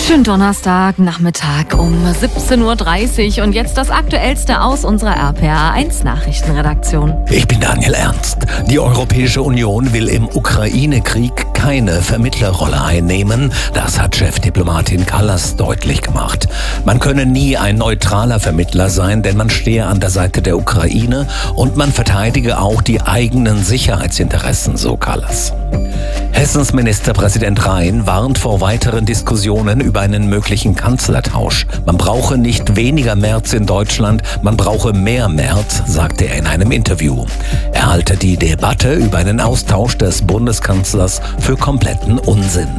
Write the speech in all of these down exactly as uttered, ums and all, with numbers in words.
Schönen Donnerstag, Nachmittag um siebzehn Uhr dreißig und jetzt das Aktuellste aus unserer R P A eins Nachrichtenredaktion. Ich bin Daniel Ernst. Die Europäische Union will im Ukraine-Krieg keine Vermittlerrolle einnehmen. Das hat Chefdiplomatin Kallas deutlich gemacht. Man könne nie ein neutraler Vermittler sein, denn man stehe an der Seite der Ukraine und man verteidige auch die eigenen Sicherheitsinteressen, so Kallas. Hessens Ministerpräsident Rhein warnt vor weiteren Diskussionen über einen möglichen Kanzlertausch. Man brauche nicht weniger Merz in Deutschland, man brauche mehr Merz, sagte er in einem Interview. Er halte die Debatte über einen Austausch des Bundeskanzlers für kompletten Unsinn.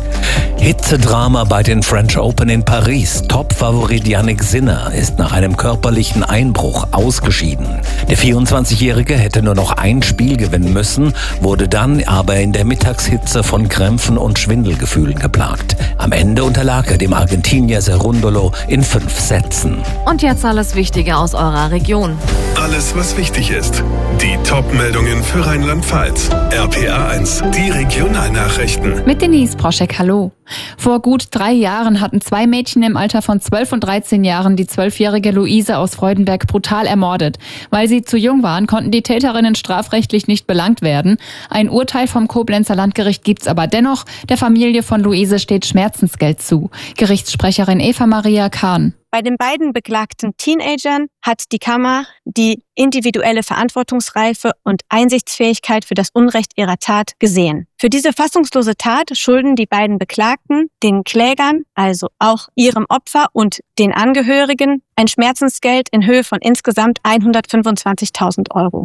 Hitzedrama bei den French Open in Paris. Top-Favorit Jannik Sinner ist nach einem körperlichen Einbruch ausgeschieden. Der vierundzwanzigjährige hätte nur noch ein Spiel gewinnen müssen, wurde dann aber in der Mittagshitze von Krämpfen und Schwindelgefühlen geplagt. Am Ende unterlag er dem Argentinier Cerúndolo in fünf Sätzen. Und jetzt alles Wichtige aus eurer Region. Alles, was wichtig ist. Die Top-Meldungen für Rheinland-Pfalz. R P A eins, die Regionalnachrichten. Mit Denise Proschek, hallo. Vor gut drei Jahren hatten zwei Mädchen im Alter von zwölf und dreizehn Jahren die zwölfjährige Luise aus Freudenberg brutal ermordet. Weil sie zu jung waren, konnten die Täterinnen strafrechtlich nicht belangt werden. Ein Urteil vom Koblenzer Landgericht gibt's aber dennoch. Der Familie von Luise steht Schmerzensgeld zu. Gerichtssprecherin Eva Maria Kahn. Bei den beiden beklagten Teenagern hat die Kammer die individuelle Verantwortungsreife und Einsichtsfähigkeit für das Unrecht ihrer Tat gesehen. Für diese fassungslose Tat schulden die beiden Beklagten den Klägern, also auch ihrem Opfer und den Angehörigen, ein Schmerzensgeld in Höhe von insgesamt hundertfünfundzwanzigtausend Euro.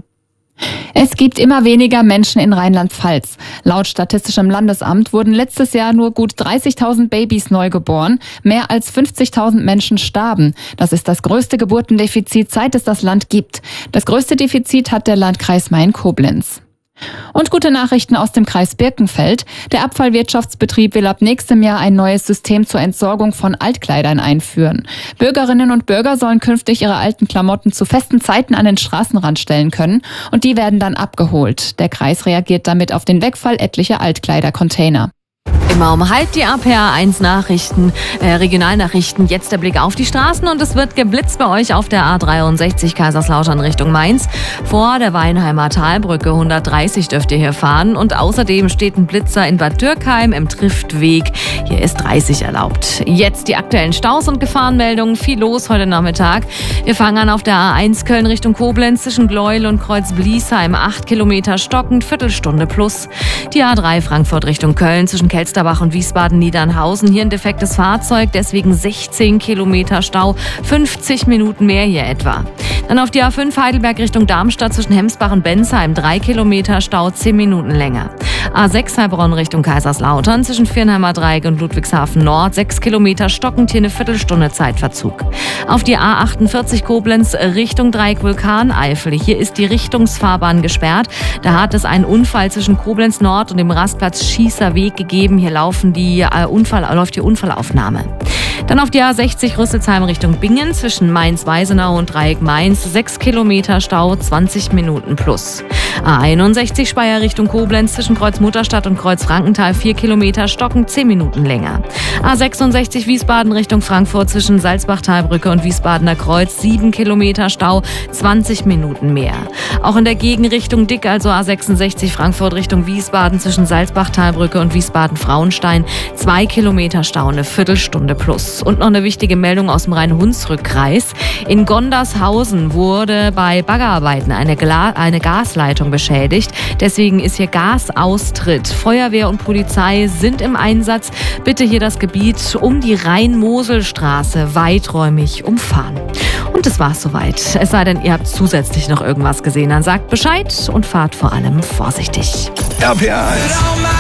Es gibt immer weniger Menschen in Rheinland-Pfalz. Laut Statistischem Landesamt wurden letztes Jahr nur gut dreißigtausend Babys neu geboren. Mehr als fünfzigtausend Menschen starben. Das ist das größte Geburtendefizit, seit es das Land gibt. Das größte Defizit hat der Landkreis Main-Koblenz. Und gute Nachrichten aus dem Kreis Birkenfeld. Der Abfallwirtschaftsbetrieb will ab nächstem Jahr ein neues System zur Entsorgung von Altkleidern einführen. Bürgerinnen und Bürger sollen künftig ihre alten Klamotten zu festen Zeiten an den Straßenrand stellen können und die werden dann abgeholt. Der Kreis reagiert damit auf den Wegfall etlicher Altkleidercontainer. Immer um halb die R P A eins Nachrichten, äh, Regionalnachrichten. Jetzt der Blick auf die Straßen und es wird geblitzt bei euch auf der A dreiundsechzig Kaiserslautern Richtung Mainz. Vor der Weinheimer Talbrücke hundertdreißig dürft ihr hier fahren und außerdem steht ein Blitzer in Bad Dürkheim im Triftweg. Hier ist dreißig erlaubt. Jetzt die aktuellen Staus und Gefahrenmeldungen. Viel los heute Nachmittag. Wir fangen an auf der A eins Köln Richtung Koblenz zwischen Gleuel und Kreuz-Bliesheim. acht Kilometer stockend, Viertelstunde plus. Die A drei Frankfurt Richtung Köln zwischen Kelsterbach und Wiesbaden-Niedernhausen. Hier ein defektes Fahrzeug, deswegen sechzehn Kilometer Stau, fünfzig Minuten mehr hier etwa. Dann auf die A fünf Heidelberg Richtung Darmstadt zwischen Hemsbach und Bensheim, drei Kilometer Stau, zehn Minuten länger. A sechs Heilbronn Richtung Kaiserslautern zwischen Viernheimer Dreieck und Ludwigshafen Nord, sechs Kilometer stockend, hier eine Viertelstunde Zeitverzug. Auf die A achtundvierzig Koblenz Richtung Dreieck Vulkaneifel. Hier ist die Richtungsfahrbahn gesperrt. Da hat es einen Unfall zwischen Koblenz Nord und dem Rastplatz Schießerweg gegeben. Hier laufen die äh, Unfall, läuft die Unfallaufnahme. Dann auf die A sechzig Rüsselsheim Richtung Bingen zwischen Mainz-Weisenau und Dreieck Mainz. sechs Kilometer Stau, zwanzig Minuten plus. A einundsechzig Speyer Richtung Koblenz zwischen Kreuz-Mutterstadt und Kreuz-Frankenthal. vier Kilometer stocken, zehn Minuten länger. A sechsundsechzig Wiesbaden Richtung Frankfurt zwischen Salzbach-Talbrücke und Wiesbadener Kreuz. sieben Kilometer Stau, zwanzig Minuten mehr. Auch in der Gegenrichtung dick, also A sechsundsechzig Frankfurt Richtung Wiesbaden zwischen Salzbach-Talbrücke und Wiesbaden-Frauenstein. zwei Kilometer Stau, eine Viertelstunde plus. Und noch eine wichtige Meldung aus dem Rhein-Hunsrück-Kreis. In Gondershausen wurde bei Baggerarbeiten eine, Gla- eine Gasleitung beschädigt. Deswegen ist hier Gasaustritt. Feuerwehr und Polizei sind im Einsatz. Bitte hier das Gebiet um die Rhein-Mosel-Straße weiträumig umfahren. Und das war's soweit. Es sei denn, ihr habt zusätzlich noch irgendwas gesehen. Dann sagt Bescheid und fahrt vor allem vorsichtig. R P A eins.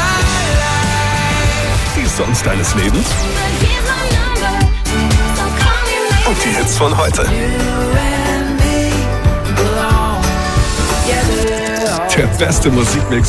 Die Songs deines Lebens. Und die Hits von heute. Der beste Musikmix